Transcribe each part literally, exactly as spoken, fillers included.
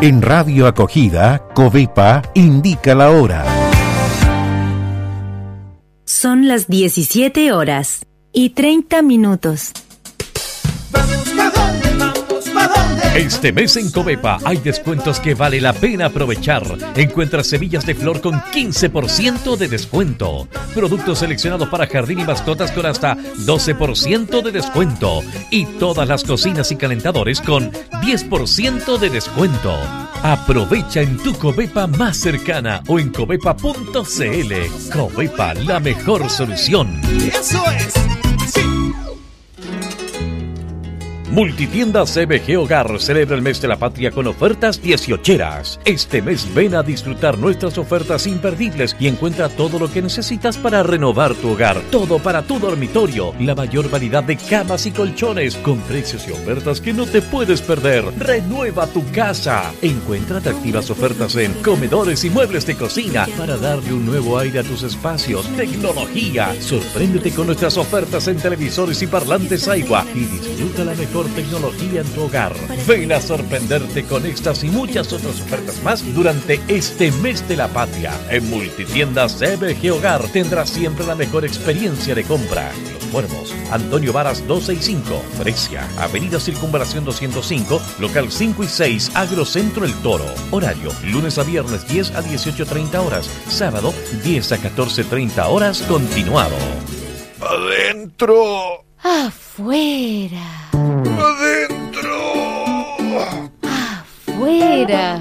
En Radio Acogida, Covepa indica la hora. Son las diecisiete horas y treinta minutos. Vamos, ¿pa' dónde? Vamos, ¿pa' dónde? Este mes en Covepa hay descuentos que vale la pena aprovechar. Encuentra semillas de flor con quince por ciento de descuento. Productos seleccionados para jardín y mascotas con hasta doce por ciento de descuento. Y todas las cocinas y calentadores con diez por ciento de descuento. Aprovecha en tu Covepa más cercana o en covepa punto cl. Covepa, la mejor solución. Eso es. Sí. Multitienda C B G Hogar celebra el mes de la patria con ofertas dieciocheras. Este mes ven a disfrutar nuestras ofertas imperdibles y encuentra todo lo que necesitas para renovar tu hogar. Todo para tu dormitorio. La mayor variedad de camas y colchones con precios y ofertas que no te puedes perder. Renueva tu casa. Encuentra atractivas ofertas en comedores y muebles de cocina para darle un nuevo aire a tus espacios. Tecnología. Sorpréndete con nuestras ofertas en televisores y parlantes Aiwa y disfruta la mejor tecnología en tu hogar. Ven a sorprenderte con estas y muchas otras ofertas más durante este mes de la patria. En Multitienda C B G Hogar tendrás siempre la mejor experiencia de compra. Los Muermos, Antonio Varas doscientos sesenta y cinco, Fresia, Avenida Circunvalación doscientos cinco, local cinco y seis, Agrocentro El Toro. Horario, lunes a viernes diez a dieciocho treinta horas, sábado diez a catorce treinta horas, continuado. Adentro. Afuera. Adentro. Afuera.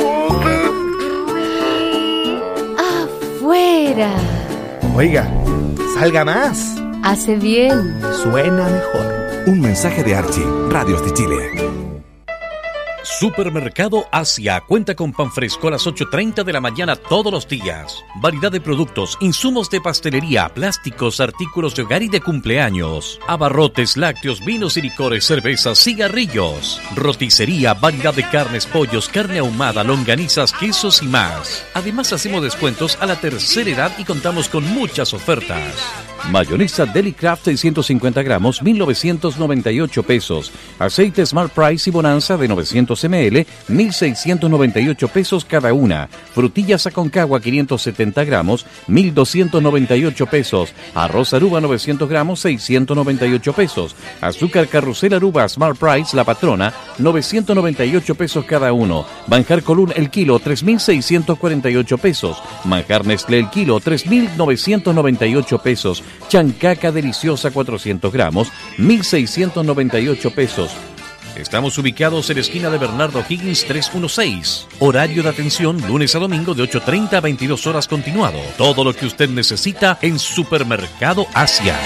Afuera. Oiga, salga más. Hace bien. Suena mejor. Un mensaje de Archie, Radios de Chile. Supermercado Asia cuenta con pan fresco a las ocho treinta de la mañana todos los días. Variedad de productos, insumos de pastelería, plásticos, artículos de hogar y de cumpleaños. Abarrotes, lácteos, vinos y licores, cervezas, cigarrillos. Roticería, variedad de carnes, pollos, carne ahumada, longanizas, quesos y más. Además hacemos descuentos a la tercera edad y contamos con muchas ofertas. Mayonesa Deli Craft seiscientos cincuenta gramos, mil novecientos noventa y ocho pesos. Aceite Smart Price y Bonanza de novecientos mililitros, mil seiscientos noventa y ocho pesos cada una. Frutillas Aconcagua quinientos setenta gramos, mil doscientos noventa y ocho pesos. Arroz Aruba novecientos gramos, seiscientos noventa y ocho pesos. Azúcar Carrusel Aruba Smart Price La Patrona, novecientos noventa y ocho pesos cada uno. Manjar Colún el kilo, tres mil seiscientos cuarenta y ocho pesos. Manjar Nestlé el kilo, tres mil novecientos noventa y ocho pesos. Chancaca deliciosa cuatrocientos gramos, mil seiscientos noventa y ocho pesos. Estamos ubicados en la esquina de Bernardo Higgins trescientos dieciséis. Horario de atención lunes a domingo de ocho treinta a veintidós horas continuado. Todo lo que usted necesita en Supermercado Asia.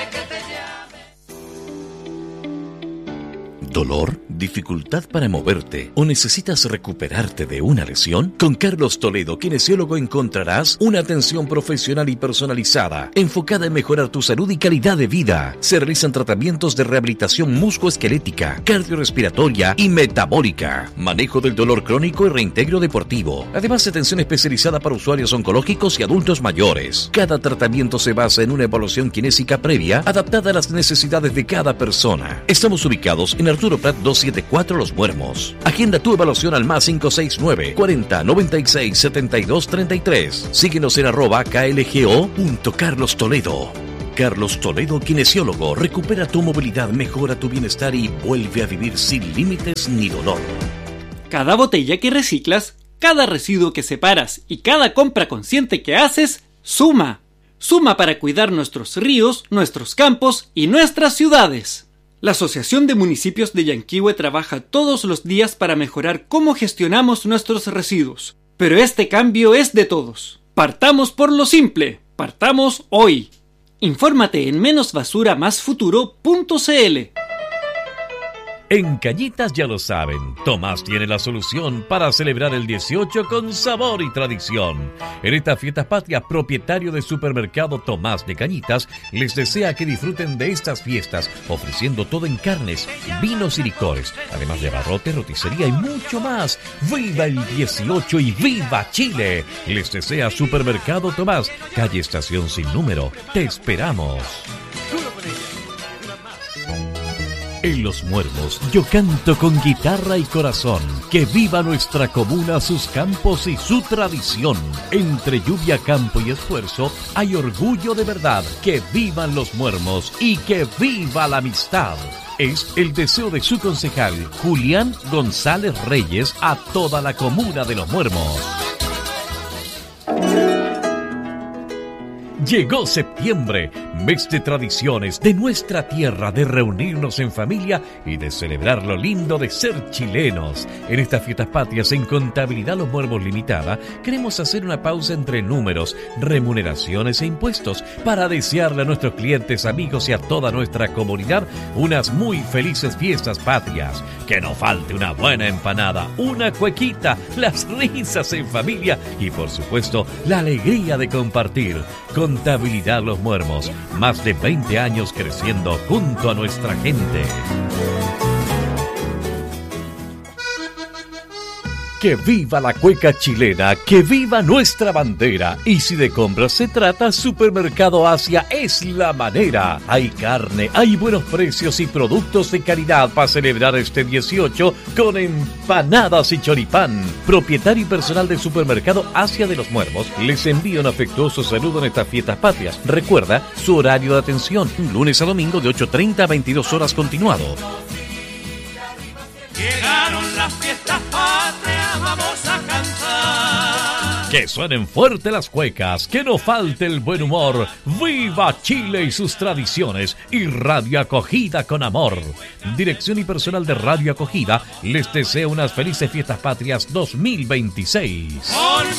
¿Dolor? ¿Dificultad para moverte? ¿O necesitas recuperarte de una lesión? Con Carlos Toledo, kinesiólogo, encontrarás una atención profesional y personalizada, enfocada en mejorar tu salud y calidad de vida. Se realizan tratamientos de rehabilitación musculoesquelética, cardiorrespiratoria y metabólica, manejo del dolor crónico y reintegro deportivo. Además, atención especializada para usuarios oncológicos y adultos mayores. Cada tratamiento se basa en una evaluación kinésica previa, adaptada a las necesidades de cada persona. Estamos ubicados en Arturo Prat doscientos setenta y cuatro Los Muermos. Agenda tu evaluación al más cinco seis nueve, cuarenta, noventa y seis, setenta y dos, treinta y tres. Síguenos en arroba klgo punto Carlos Toledo. Carlos Toledo, kinesiólogo. Recupera tu movilidad, mejora tu bienestar y vuelve a vivir sin límites ni dolor. Cada botella que reciclas, cada residuo que separas y cada compra consciente que haces, suma. Suma para cuidar nuestros ríos, nuestros campos y nuestras ciudades. La Asociación de Municipios de Yanquihue trabaja todos los días para mejorar cómo gestionamos nuestros residuos. Pero este cambio es de todos. Partamos por lo simple. Partamos hoy. Infórmate en menos basura más futuro punto cl. En Cañitas ya lo saben, Tomás tiene la solución para celebrar el dieciocho con sabor y tradición. En estas fiestas patrias, propietario de Supermercado Tomás de Cañitas les desea que disfruten de estas fiestas, ofreciendo todo en carnes, vinos y licores, además de abarrotes, roticería y mucho más. ¡Viva el dieciocho y viva Chile! Les desea Supermercado Tomás, calle Estación Sin Número. Te esperamos. En Los Muermos, yo canto con guitarra y corazón. Que viva nuestra comuna, sus campos y su tradición. Entre lluvia, campo y esfuerzo, hay orgullo de verdad. Que vivan Los Muermos y que viva la amistad. Es el deseo de su concejal, Julián González Reyes, a toda la comuna de Los Muermos. Llegó septiembre, mes de tradiciones de nuestra tierra, de reunirnos en familia y de celebrar lo lindo de ser chilenos. En estas fiestas patrias en Contabilidad Los Muermos Limitada, queremos hacer una pausa entre números, remuneraciones e impuestos para desearle a nuestros clientes, amigos y a toda nuestra comunidad unas muy felices fiestas patrias. Que no falte una buena empanada, una cuequita, las risas en familia y por supuesto la alegría de compartir. Contabilidad Los Muermos, más de veinte años creciendo junto a nuestra gente. Que viva la cueca chilena, que viva nuestra bandera. Y si de compras se trata, Supermercado Asia es la manera. Hay carne, hay buenos precios y productos de calidad para celebrar este dieciocho con empanadas y choripán. Propietario y personal del Supermercado Asia de Los Muermos les envía un afectuoso saludo en estas fiestas patrias. Recuerda su horario de atención, lunes a domingo de ocho treinta a veintidós horas continuado. Llegaron las fiestas patrias, vamos a cantar. Que suenen fuerte las cuecas, que no falte el buen humor. ¡Viva Chile y sus tradiciones! Y Radio Acogida con amor. Dirección y personal de Radio Acogida les desea unas felices fiestas patrias dos mil veintiséis. Con